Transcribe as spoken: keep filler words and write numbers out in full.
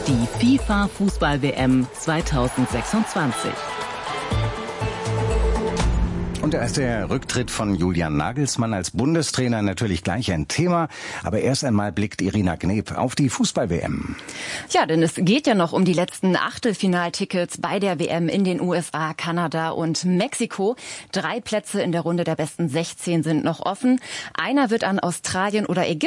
Die FIFA-Fußball-W M zweitausendsechsundzwanzig. Und da ist der Rücktritt von Julian Nagelsmann als Bundestrainer natürlich gleich ein Thema. Aber erst einmal blickt Irina Gneb auf die Fußball-W M. Ja, denn es geht ja noch um die letzten Achtelfinaltickets bei der W M in den U S A, Kanada und Mexiko. Drei Plätze in der Runde der besten sechzehn sind noch offen. Einer wird an Australien oder Ägypten